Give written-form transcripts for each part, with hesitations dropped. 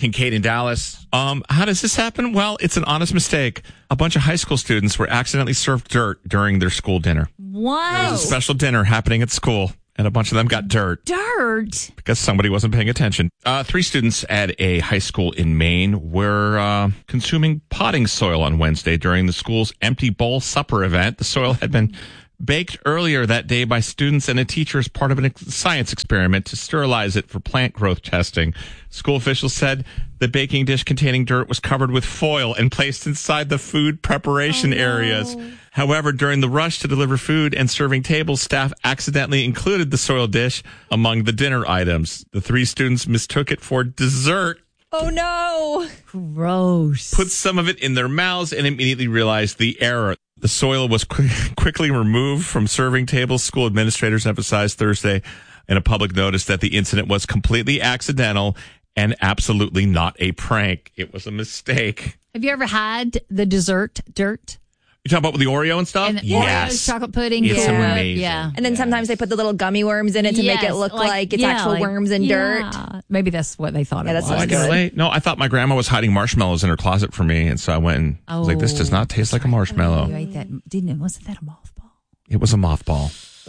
Kincaid in Dallas. How does this happen? Well, it's an honest mistake. A bunch of high school students were accidentally served dirt during their school dinner. What? There was a special dinner happening at school, and a bunch of them got dirt. Dirt? Because somebody wasn't paying attention. 3 students at a high school in Maine were consuming potting soil on Wednesday during the school's empty bowl supper event. The soil had been baked earlier that day by students and a teacher as part of a science experiment to sterilize it for plant growth testing. School officials said the baking dish containing dirt was covered with foil and placed inside the food preparation areas. However, during the rush to deliver food and serving tables, staff accidentally included the soil dish among the dinner items. The 3 students mistook it for dessert. Oh, no. Gross. Put some of it in their mouths and immediately realized the error. The soil was quickly removed from serving tables. School administrators emphasized Thursday in a public notice that the incident was completely accidental and absolutely not a prank. It was a mistake. Have you ever had the dessert dirt? You talking about with the Oreo and stuff? And Yes. Oreos, chocolate pudding. It's yeah. amazing. Yeah. And then sometimes they put the little gummy worms in it to make it look like it's actual worms and dirt. Maybe that's what they thought it that was. sounds I can good. relate. No, I thought my grandma was hiding marshmallows in her closet for me, and so I went and I was like, this does not taste like a marshmallow. You ate that, didn't it? Wasn't that a mothball? It was a mothball.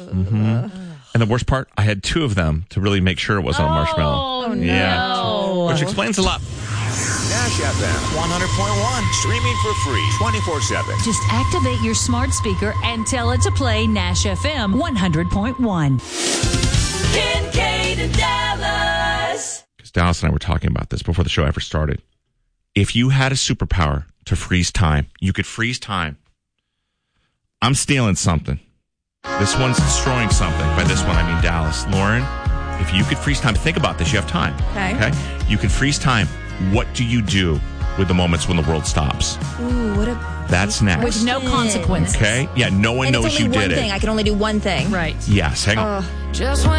And the worst part, I had 2 of them to really make sure it wasn't a marshmallow. Oh, no. Yeah. Which explains a lot. Nash FM 100.1. Streaming for free 24/7. Just activate your smart speaker and tell it to play Nash FM 100.1. Kincaid in Dallas. Because Dallas and I were talking about this before the show ever started. If you had a superpower to freeze time, you could freeze time. I'm stealing something. This one's destroying something. By this one, I mean Dallas. Lauren, if you could freeze time, think about this. You have time. Okay. You can freeze time. What do you do with the moments when the world stops? Ooh, what a... That's next. With no consequences. Okay? Yeah, no one And knows it's only you one did thing. it. I can only do one thing. Right. Yes, hang on. Just